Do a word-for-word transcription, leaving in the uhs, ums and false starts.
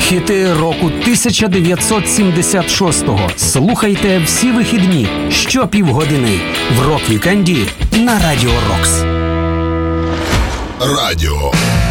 Хіти року тисяча дев'ятсот сімдесят шостого. Слухайте всі вихідні щопівгодини в Рок-вікенді на Радіо Рокс. Радіо